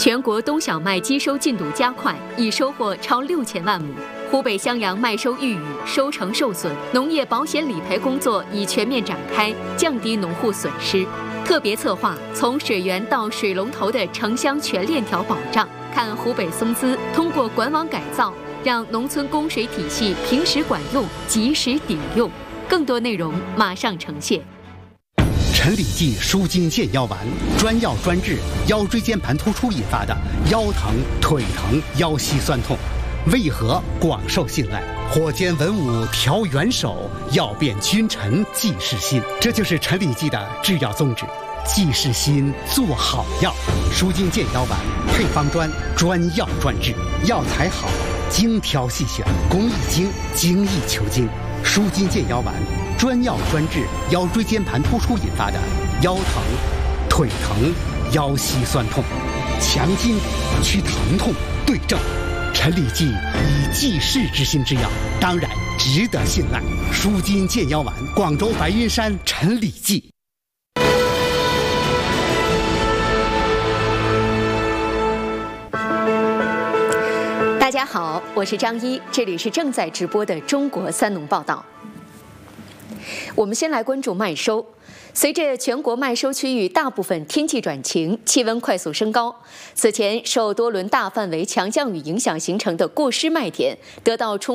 全国冬小麦机收进度加快，已收获超6000万亩。湖北襄阳麦收遇雨，收成受损，农业保险理赔工作已全面展开，降低农户损失。特别策划从水源到水龙头的城乡全链条保障，看湖北松滋通过管网改造，让农村供水体系平时管用，及时顶用。更多内容马上呈现。 陈李济舒筋健腰丸，专药专治腰椎间盘突出引发的腰疼、腿疼、腰膝酸痛，为何广受信赖？火尖文武调元首，药变君臣济世心。这就是陈李济的制药宗旨，济世心，做好药。舒筋健腰丸配方专，专药专治，药材好，精挑细选，工艺精，精益求精。舒筋健腰丸，专药专治腰椎间盘突出引发的腰疼、腿疼、腰膝酸痛，强筋骨，祛疼痛，对症。陈李济以济世之心之药，当然值得信赖。舒筋健腰丸，广州白云山陈李济。 大家好，我是张一，这里是正在直播的中国三农报道。我们先来关注麦收。随着全国麦收区域大部分天气转晴，气温快速升高，此前受多轮大范围强降雨影响形成的过湿麦田得到充